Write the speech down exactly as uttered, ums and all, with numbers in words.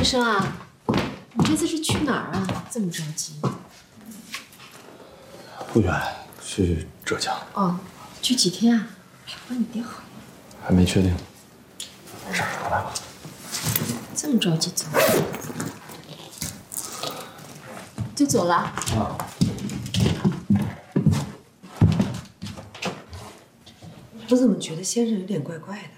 医生啊，你这次是去哪儿啊？这么着急？ 不远，去浙江。 哦，去几天啊？哎，我帮你订好。 还没确定。没事，我来吧。 这么着急走？就走了？啊。 我怎么觉得先生有点怪怪的？